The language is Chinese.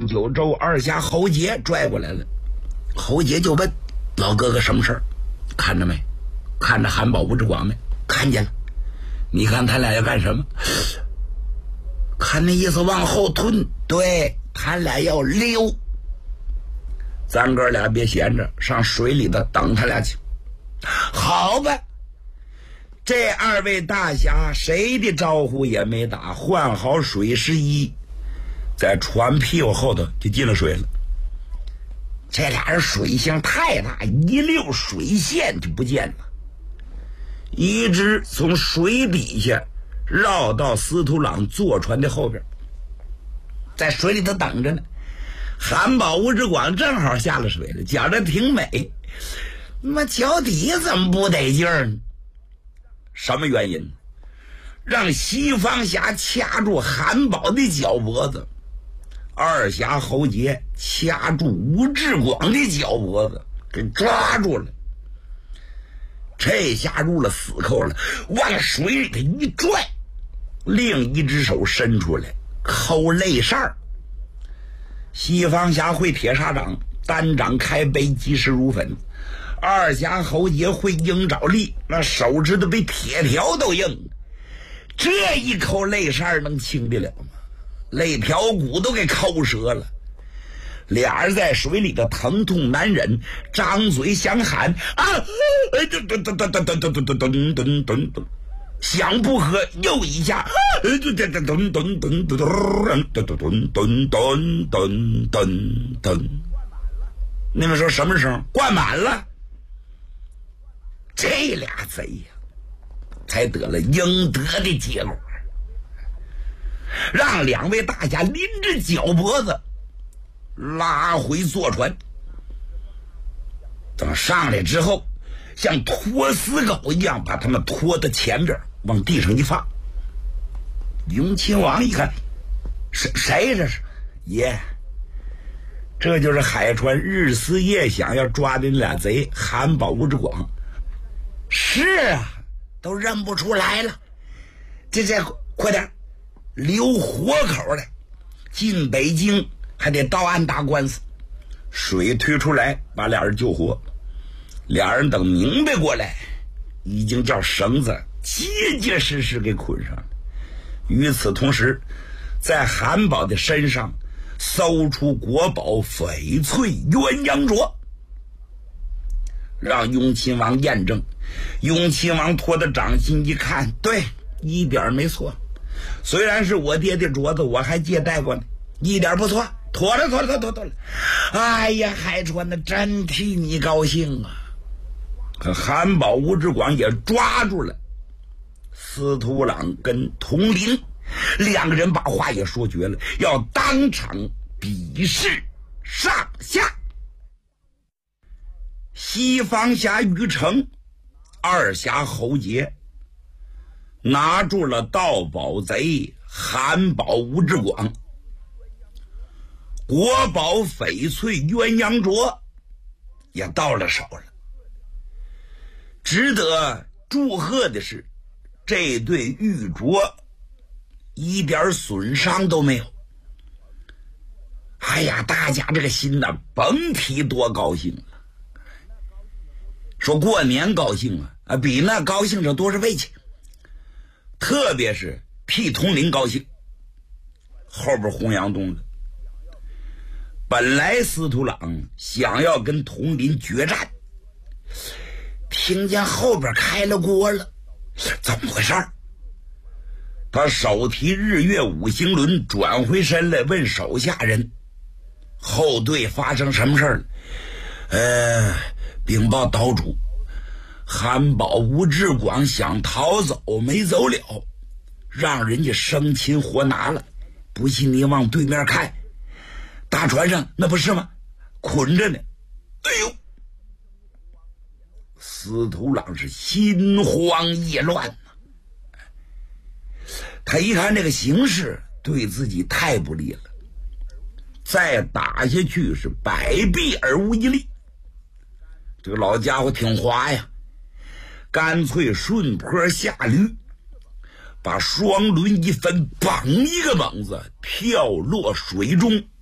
九州二侠侯杰拽过来了。侯杰就问老哥哥什么事儿？看着没？看着韩宝吴志广没？看见了。你看他俩要干什么？看那意思往后吞。对，他俩要溜。咱哥俩别闲着，上水里头等他俩去。好吧，这二位大侠谁的招呼也没打，换好水湿衣，在船屁股后头就进了水了。这俩人水性太大，一溜水线就不见了，一直从水底下绕到司徒朗坐船的后边，在水里头等着呢。韩宝吴志广正好下了水了，觉得挺美，那脚底怎么不得劲儿呢？什么原因？让西方侠掐住韩宝的脚脖子，二侠侯杰掐住吴志广的脚脖子，给抓住了。这下入了死扣了，往水里头一拽，另一只手伸出来抠肋扇。西方侠会铁砂掌，单掌开杯，及时如粉；二侠侯杰会鹰爪力，那手指头比铁条都硬。这一抠肋扇能轻得了吗？肋条骨都给抠折了。俩人在水里头疼痛难忍，张嘴想喊啊！想不喝又一下，你们说什么声？灌满了。这俩贼呀，才得了应得的结果，让两位大侠拎着脚脖子拉回坐船。等上来之后，像拖死狗一样把他们拖到前边，往地上一放。雍亲王一看，谁这是？爷，这就是海川日思夜想要抓的那俩贼韩宝吴志广。是啊，都认不出来了。这快点留活口来，进北京还得到案打官司。水推出来把俩人救活。俩人等明白过来，已经叫绳子结结实实给捆上了。与此同时，在韩宝的身上搜出国宝翡翠鸳鸯镯，让雍亲王验证。雍亲王托的掌心一看，对，一点没错。虽然是我爹的镯子，我还借贷过呢，一点不错，妥了。哎呀，海川的真替你高兴啊！可韩宝吴志广也抓住了司徒朗跟佟林两个人，把话也说绝了，要当场比试上下。西方侠于成，二侠侯杰拿住了盗宝贼韩宝吴志广，国宝翡翠鸳鸯镯也到了手了。值得祝贺的是，这对玉镯一点损伤都没有。哎呀，大家这个心呐，甭提多高兴了。说过年高兴啊，比那高兴着多少倍去。特别是替佟林高兴，后边洪阳东的。本来司徒朗想要跟佟林决战，听见后边开了锅了，怎么回事？他手提日月五行轮转回身来，问手下人后队发生什么事了。禀报岛主，韩宝吴志广想逃走没走了，让人家生擒活拿了。不信你往对面看，大船上那不是吗？捆着呢。哎呦，司徒朗是心慌意乱。他一看这个形势对自己太不利了，再打下去是百弊而无一利。这个老家伙挺滑呀，干脆顺坡下驴，把双轮一分，绑一个猛子跳落水中，